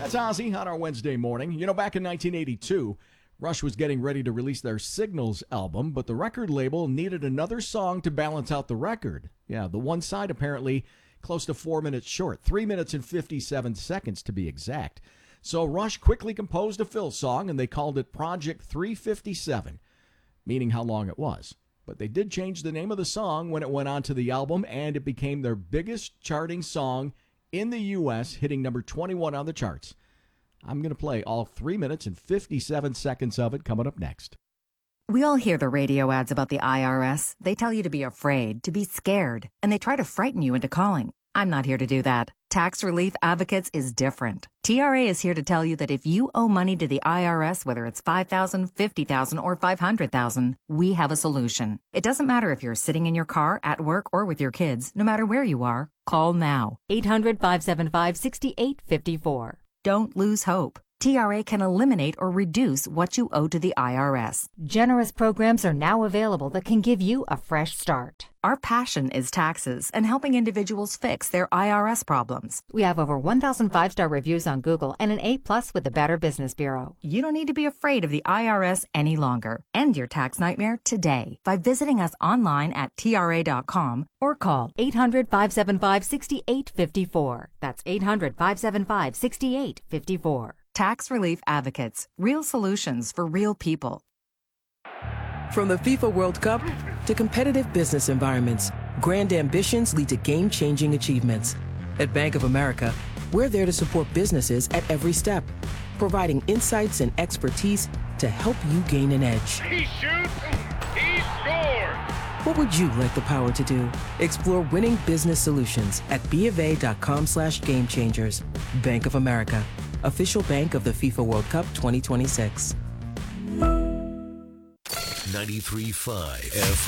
That's Ozzy on our Wednesday morning. You know, back in 1982, Rush was getting ready to release their Signals album, but the record label needed another song to balance out the record. Yeah, the one side apparently close to 4 minutes short, 3 minutes and 57 seconds to be exact. So Rush quickly composed a fill song, and they called it Project 357, meaning how long it was. But they did change the name of the song when it went onto the album, and it became their biggest charting song in the U.S., hitting number 21 on the charts. I'm going to play all 3 minutes and 57 seconds of it coming up next. We all hear the radio ads about the IRS. They tell you to be afraid, to be scared, and they try to frighten you into calling. I'm not here to do that. Tax Relief Advocates is different. TRA is here to tell you that if you owe money to the IRS, whether it's $5,000, $50,000, or $500,000, we have a solution. It doesn't matter if you're sitting in your car, at work, or with your kids. No matter where you are, call now. 800-575-6854. Don't lose hope. TRA can eliminate or reduce what you owe to the IRS. Generous programs are now available that can give you a fresh start. Our passion is taxes and helping individuals fix their IRS problems. We have over 1,000 5-star reviews on Google and an A+ with the Better Business Bureau. You don't need to be afraid of the IRS any longer. End your tax nightmare today by visiting us online at TRA.com or call 800-575-6854. That's 800-575-6854. Tax Relief Advocates. Real solutions for real people. From the FIFA World Cup to competitive business environments, grand ambitions lead to game-changing achievements. At Bank of America, we're there to support businesses at every step, providing insights and expertise to help you gain an edge. He shoots, he scores! What would you like the power to do? Explore winning business solutions at BofA.com/gamechangers. Bank of America, official bank of the FIFA World Cup 2026. 93.5 F.